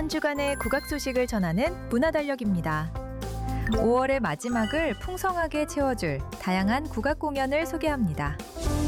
한 주간의 국악 소식을 전하는 문화달력입니다. 5월의 마지막을 풍성하게 채워줄 다양한 국악 공연을 소개합니다.